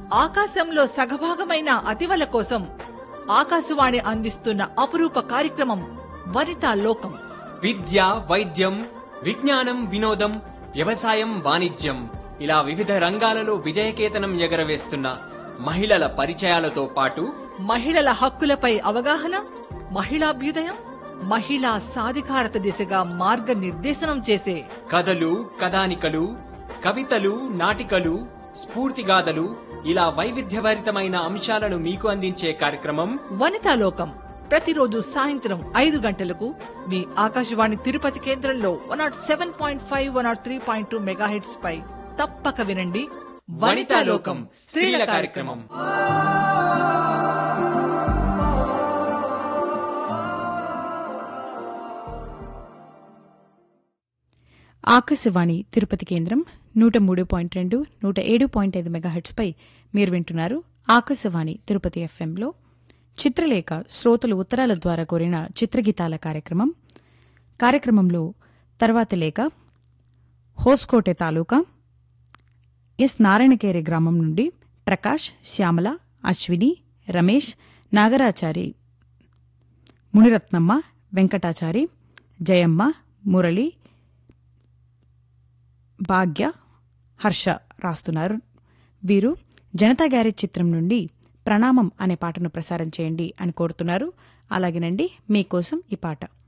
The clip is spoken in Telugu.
ఆకాశంలో సగభాగమైన అతివల కోసం ఆకాశవాణి అందిస్తున్న అపురూప కార్యక్రమం వనితా లోకం. విద్య, వైద్యం, విజ్ఞానం, వినోదం, వ్యవసాయం, వాణిజ్యం ఇలా వివిధ రంగాలలో విజయకేతనం ఎగరవేస్తున్న మహిళల పరిచయాలతో పాటు మహిళల హక్కులపై అవగాహన, మహిళాభ్యుదయం, మహిళా సాధికారత దిశగా మార్గనిర్దేశనం చేసే కథలు, కథానికలు, కవితలు, నాటికలు, స్ఫూర్తిగాథలు ఇలా వైవిధ్యభరితమైన అంశాలను మీకు అందించే కార్యక్రమం వనితా లోకం. ప్రతిరోజు సాయంత్రం 5 గంటలకు మీ ఆకాశవాణి తిరుపతి కేంద్రంలో 107.5, 103.2 మెగాహెర్ట్జ్ పై తప్పక వినండి. వనితా లోకం స్త్రీల కార్యక్రమం. ఆకాశవాణి తిరుపతి కేంద్రం 103.2, 107.5 మెగాహెర్ట్జ్ పై మీరు వింటున్నారు ఆకాశవాణి తిరుపతి ఎఫ్ఎంలో చిత్రలేఖ శ్రోతలు ఉత్తరాల ద్వారా కోరిన చిత్రగీతాల కార్యక్రమంలో తర్వాతి లేఖ హోస్కోటె తాలూకా ఎస్ నారాయణకేరి గ్రామం నుండి ప్రకాష్, శ్యామల, అశ్విని, రమేష్, నాగరాచారి, మునిరత్నమ్మ, వెంకటాచారి, జయమ్మ, మురళి, భాగ్య, హర్ష రాస్తున్నారు. వీరు జనతా గ్యారేజ్ చిత్రం నుండి ప్రణామం అనే పాటను ప్రసారం చేయండి అని కోరుతున్నారు. అలాగేనండి, మీకోసం ఈ పాట.